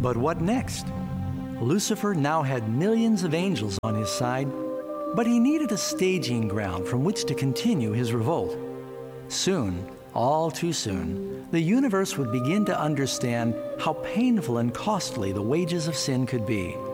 But what next? Lucifer now had millions of angels on his side, but he needed a staging ground from which to continue his revolt. Soon, all too soon, the universe would begin to understand how painful and costly the wages of sin could be.